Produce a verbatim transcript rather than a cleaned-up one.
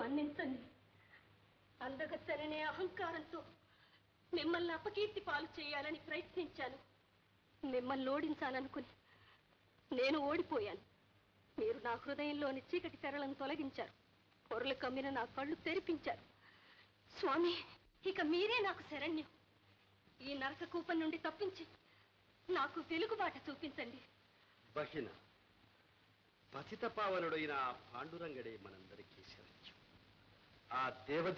మన్నించండి. అందగత్తెననే అహంకారంతో మిమ్మల్ని అపకీర్తి పాలు చేయాలని ప్రయత్నించాను. మిమ్మల్ని ఓడించాలనుకుని నేను ఓడిపోయాను. మీరు నా హృదయంలోని చీకటి తెరలను తొలగించారు. పొరలు కమ్మిన నా కళ్ళు తెరిపించారు. స్వామి, ఇక మీరే నాకు శరణ్యం. ఈ నరక కూపం నుండి తప్పించి నాకు వెలుగుబాట చూపించండి. బహిన పతిత పావనుడైన పాండురంగడే మనందరికీ శరణ్యం. ఆ దేవ